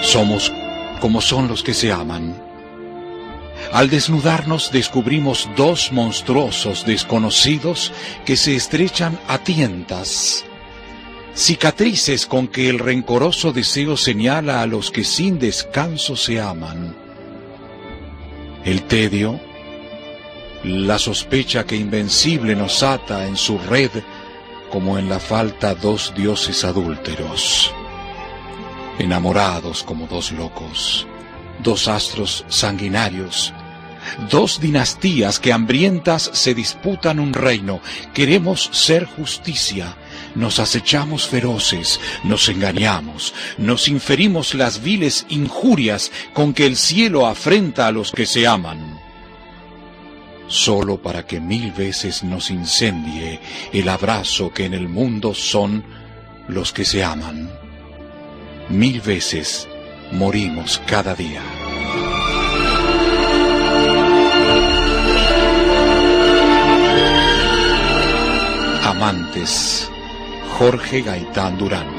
Somos como son los que se aman. Al desnudarnos descubrimos dos monstruosos desconocidos que se estrechan a tientas, cicatrices con que el rencoroso deseo señala a los que sin descanso se aman. El tedio, la sospecha que invencible nos ata en su red, como en la falta dos dioses adúlteros, enamorados como dos locos, dos astros sanguinarios, dos dinastías que hambrientas se disputan un reino. Queremos ser justicia, nos acechamos feroces, nos engañamos, nos inferimos las viles injurias con que el cielo afrenta a los que se aman, solo para que 1000 veces nos incendie el abrazo que en el mundo son los que se aman. 1000 veces morimos cada día. Amantes, Jorge Gaitán Durán.